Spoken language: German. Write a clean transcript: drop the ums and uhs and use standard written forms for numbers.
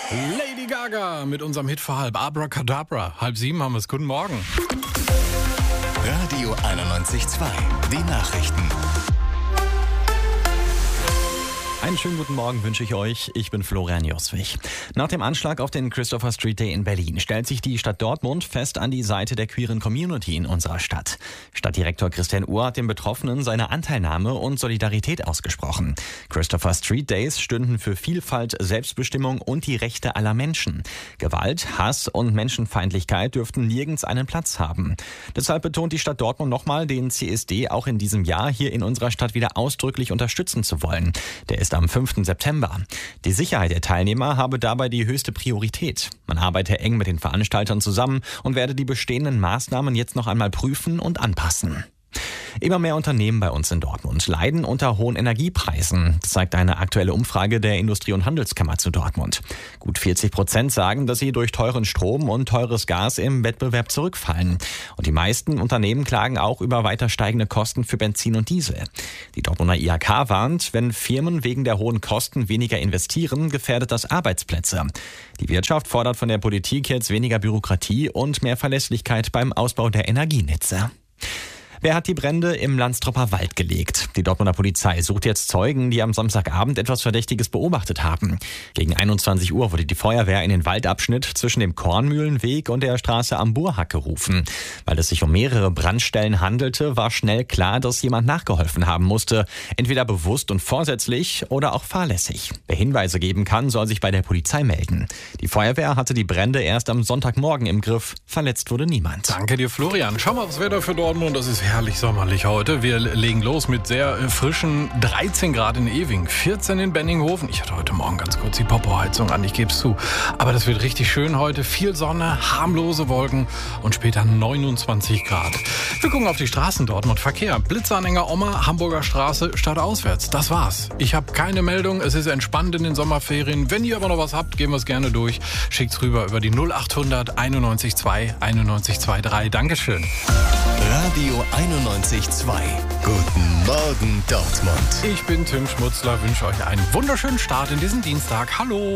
Lady Gaga mit unserem Hit für halb. Abracadabra. 6:30 haben wir es. Guten Morgen. Radio 91.2. Die Nachrichten. Einen schönen guten Morgen wünsche ich euch. Ich bin Florian Joswig. Nach dem Anschlag auf den Christopher Street Day in Berlin stellt sich die Stadt Dortmund fest an die Seite der queeren Community in unserer Stadt. Stadtdirektor Christian Uhr hat den Betroffenen seine Anteilnahme und Solidarität ausgesprochen. Christopher Street Days stünden für Vielfalt, Selbstbestimmung und die Rechte aller Menschen. Gewalt, Hass und Menschenfeindlichkeit dürften nirgends einen Platz haben. Deshalb betont die Stadt Dortmund nochmal, den CSD auch in diesem Jahr hier in unserer Stadt wieder ausdrücklich unterstützen zu wollen. Der ist am 5. September. Die Sicherheit der Teilnehmer habe dabei die höchste Priorität. Man arbeite eng mit den Veranstaltern zusammen und werde die bestehenden Maßnahmen jetzt noch einmal prüfen und anpassen. Immer mehr Unternehmen bei uns in Dortmund leiden unter hohen Energiepreisen. Das zeigt eine aktuelle Umfrage der Industrie- und Handelskammer zu Dortmund. Gut 40% sagen, dass sie durch teuren Strom und teures Gas im Wettbewerb zurückfallen. Und die meisten Unternehmen klagen auch über weiter steigende Kosten für Benzin und Diesel. Die Dortmunder IHK warnt, wenn Firmen wegen der hohen Kosten weniger investieren, gefährdet das Arbeitsplätze. Die Wirtschaft fordert von der Politik jetzt weniger Bürokratie und mehr Verlässlichkeit beim Ausbau der Energienetze. Wer hat die Brände im Landstropper Wald gelegt? Die Dortmunder Polizei sucht jetzt Zeugen, die am Samstagabend etwas Verdächtiges beobachtet haben. Gegen 21 Uhr wurde die Feuerwehr in den Waldabschnitt zwischen dem Kornmühlenweg und der Straße am Burhack gerufen. Weil es sich um mehrere Brandstellen handelte, war schnell klar, dass jemand nachgeholfen haben musste. Entweder bewusst und vorsätzlich oder auch fahrlässig. Wer Hinweise geben kann, soll sich bei der Polizei melden. Die Feuerwehr hatte die Brände erst am Sonntagmorgen im Griff. Verletzt wurde niemand. Danke dir, Florian. Schau mal, das Wetter für Dortmund. Das ist herrlich sommerlich heute. Wir legen los mit sehr frischen 13 Grad in Ewing, 14 in Benninghofen. Ich hatte heute Morgen ganz kurz die Popo-Heizung an, ich gebe es zu. Aber das wird richtig schön heute. Viel Sonne, harmlose Wolken und später 29 Grad. Wir gucken auf die Straßen Dortmund. Verkehr. Blitzanhänger Oma, Hamburger Straße, stadtauswärts. Das war's. Ich habe keine Meldung. Es ist entspannt in den Sommerferien. Wenn ihr aber noch was habt, gehen wir es gerne durch. Schickt's rüber über die 0800 91 2 91 23. Dankeschön. Radio 91.2. Guten Morgen, Dortmund. Ich bin Tim Schmutzler, wünsche euch einen wunderschönen Start in diesen Dienstag. Hallo!